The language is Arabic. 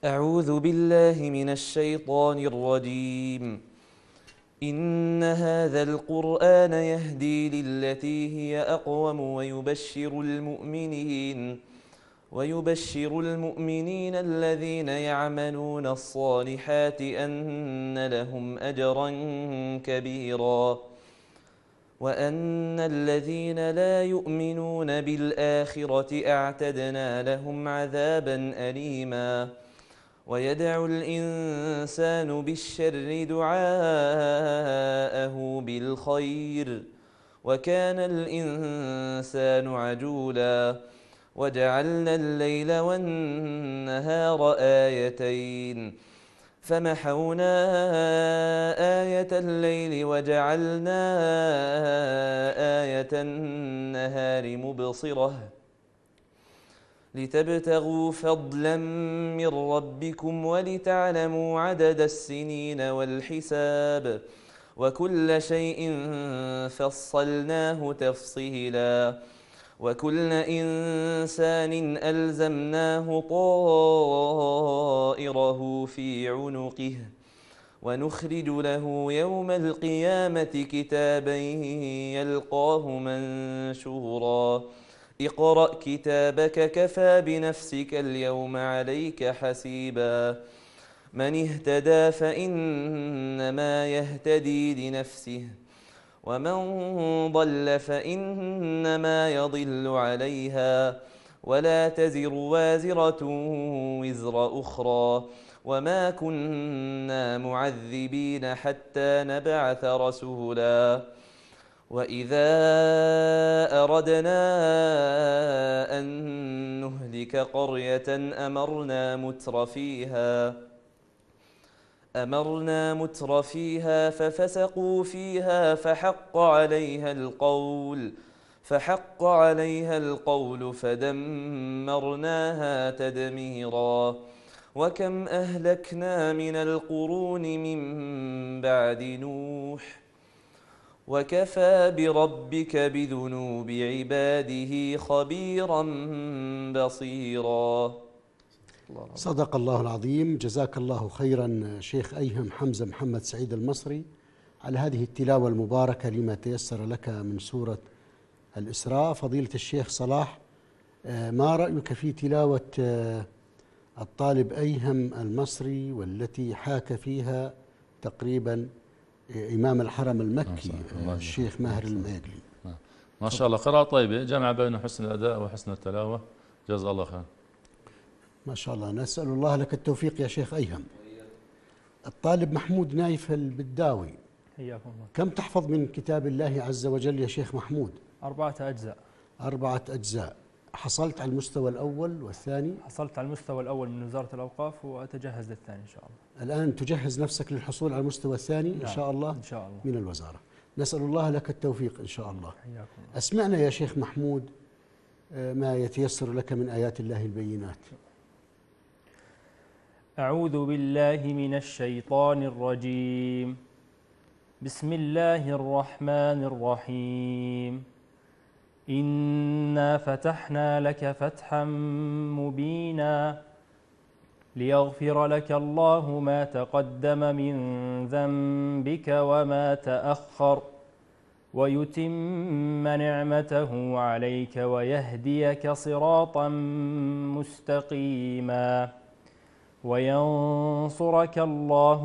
أعوذ بالله من الشيطان الرجيم. إن هذا القرآن يهدي للتي هي أقوم ويبشر المؤمنين الذين يعملون الصالحات أن لهم أجرا كبيرا وأن الذين لا يؤمنون بالآخرة أعتدنا لهم عذابا أليما. ويدعو الإنسان بالشر دعاءه بالخير وكان الإنسان عجولا. وجعلنا الليل والنهار آيتين فمحونا آية الليل وجعلنا آية النهار مبصرة لتبتغوا فضلا من ربكم ولتعلموا عدد السنين والحساب وكل شيء فصلناه تفصيلا. وكل إنسان ألزمناه طائره في عنقه ونخرج له يوم القيامة كتابا يلقاه منشورا. اقرأ كتابك كفى بنفسك اليوم عليك حسيبا. من اهتدى فإنما يهتدي لنفسه ومن ضل فإنما يضل عليها ولا تزر وازرة وزر أخرى وما كنا معذبين حتى نبعث رسولا. وإذا أردنا أن نهلك قرية أمرنا متر فيها ففسقوا فيها فحق عليها القول فدمرناها تدميرا. وكم أهلكنا من القرون من بعد نوح وكفى بربك بذنوب عباده خبيرا بصيرا. صدق الله العظيم. جزاك الله خيرا شيخ أيهم حمزة محمد سعيد المصري على هذه التلاوة المباركة لما تيسر لك من سورة الإسراء. فضيلة الشيخ صلاح، ما رأيك في تلاوة الطالب أيهم المصري والتي حاك فيها تقريبا إمام الحرم المكي الشيخ ماهر الميقلي؟ ما شاء الله، قراءة طيبة جمع بين حسن الأداء وحسن التلاوة، جزا الله خير. ما شاء الله، نسأل الله لك التوفيق يا شيخ أيهم. الطالب محمود نايف البداوي، حياكم الله. كم تحفظ من كتاب الله عز وجل يا شيخ محمود؟ 4 أجزاء. 4 أجزاء. حصلت على المستوى الأول والثاني؟ حصلت على المستوى الأول من وزارة الأوقاف وأتجهز للثاني إن شاء الله. الآن تجهز نفسك للحصول على المستوى الثاني؟ نعم. إن شاء الله. إن شاء الله من الوزارة. نسأل الله لك التوفيق إن شاء الله. حياكم الله. أسمعنا يا شيخ محمود ما يتيسر لك من آيات الله البينات. أعوذ بالله من الشيطان الرجيم. بسم الله الرحمن الرحيم. إنا فتحنا لك فتحا مبينا ليغفر لك الله ما تقدم من ذنبك وما تأخر ويتم نعمته عليك ويهديك صراطا مستقيما وينصرك الله